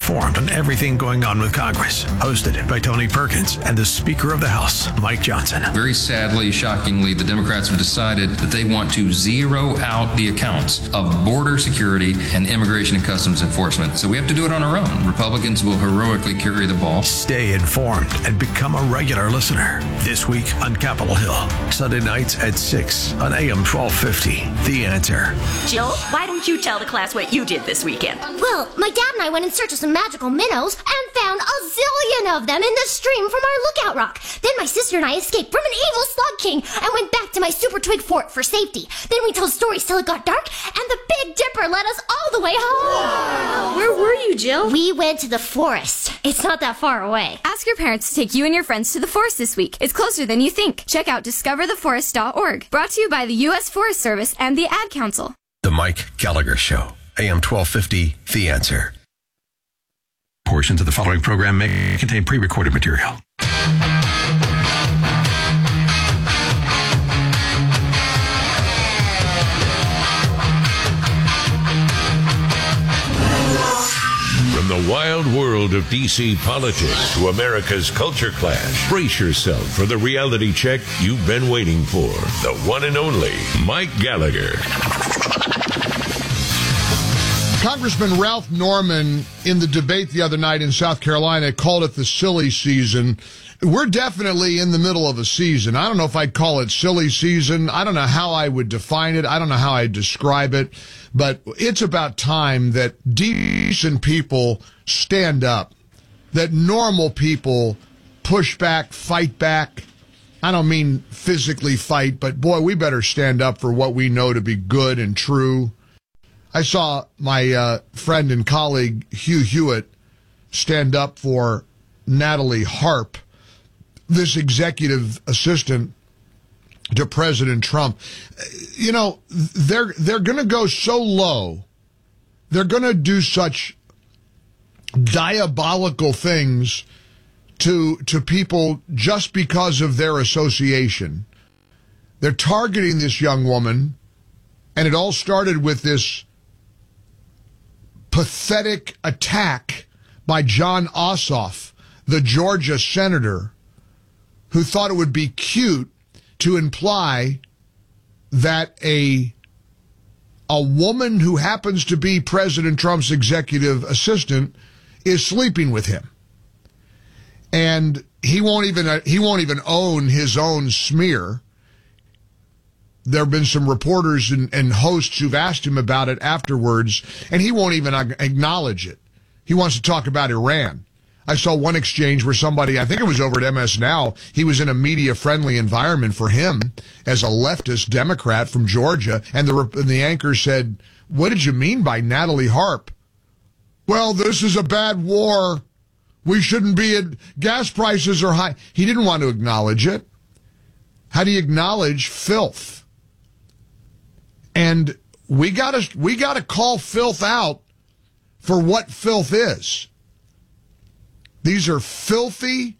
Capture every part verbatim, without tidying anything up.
informed on everything going on with Congress. Hosted by Tony Perkins and the Speaker of the House, Mike Johnson. Very sadly, shockingly, the Democrats have decided that they want to zero out the accounts of border security and immigration and customs enforcement. So we have to do it on our own. Republicans will heroically carry the ball. Stay informed and become a regular listener. This week on Capitol Hill, Sunday nights at six on A M twelve fifty. The Answer. Jill, why don't you tell the class what you did this weekend? Well, my dad and I went in search of some magical minnows and found a zillion of them in the stream from our lookout rock. Then my sister and I escaped from an evil slug king and went back to my super twig fort for safety. Then we told stories till it got dark, and the Big Dipper led us all the way home. Wow. Where were you, Jill? We went to the forest. It's not that far away. Ask your parents to take you and your friends to the forest this week. It's closer than you think. Check out discover the forest dot org. Brought to you by the U S Forest Service and the Ad Council. The Mike Gallagher Show, A M twelve fifty, The Answer. Portions of the following program may contain pre-recorded material. From the wild world of D C politics to America's culture clash, brace yourself for the reality check you've been waiting for. The one and only Mike Gallagher. Congressman Ralph Norman, in the debate the other night in South Carolina, called it the silly season. We're definitely in the middle of a season. I don't know if I'd call it silly season. I don't know how I would define it. I don't know how I'd describe it. But it's about time that decent people stand up, that normal people push back, fight back. I don't mean physically fight, but boy, we better stand up for what we know to be good and true. I saw my uh, friend and colleague Hugh Hewitt stand up for Natalie Harp, this executive assistant to President Trump. You know, they're they're going to go so low. They're going to do such diabolical things to to people just because of their association. They're targeting this young woman, and it all started with this pathetic attack by John Ossoff, the Georgia senator, who thought it would be cute to imply that a a woman who happens to be President Trump's executive assistant is sleeping with him. And he won't even he won't even own his own smear. There have been some reporters and, and hosts who've asked him about it afterwards, and he won't even acknowledge it. He wants to talk about Iran. I saw one exchange where somebody, I think it was over at M S Now, he was in a media-friendly environment for him as a leftist Democrat from Georgia, and the, and the anchor said, "What did you mean by Natalie Harp?" "Well, this is a bad war. We shouldn't be at, gas prices are high." He didn't want to acknowledge it. How do you acknowledge filth? And we gotta, we gotta call filth out for what filth is. These are filthy,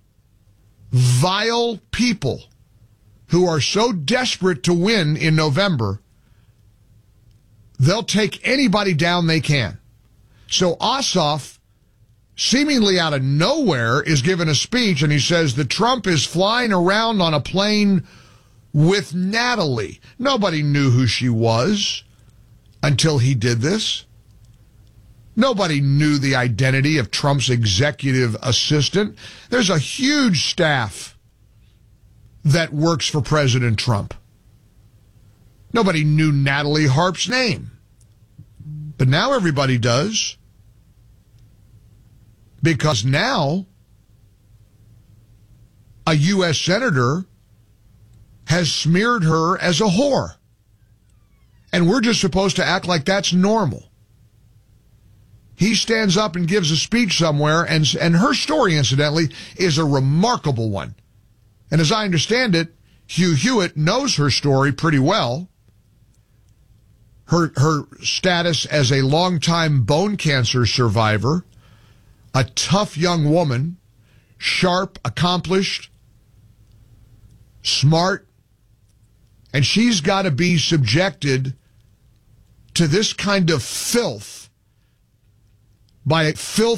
vile people who are so desperate to win in November, they'll take anybody down they can. So Ossoff, seemingly out of nowhere, is given a speech, and he says that Trump is flying around on a plane with Natalie. Nobody knew who she was until he did this. Nobody knew the identity of Trump's executive assistant. There's a huge staff that works for President Trump. Nobody knew Natalie Harp's name. But now everybody does. Because now a U S senator has smeared her as a whore. And we're just supposed to act like that's normal. He stands up and gives a speech somewhere, and and her story, incidentally, is a remarkable one. And as I understand it, Hugh Hewitt knows her story pretty well. Her, her status as a longtime bone cancer survivor, a tough young woman, sharp, accomplished, smart, and she's got to be subjected to this kind of filth by filth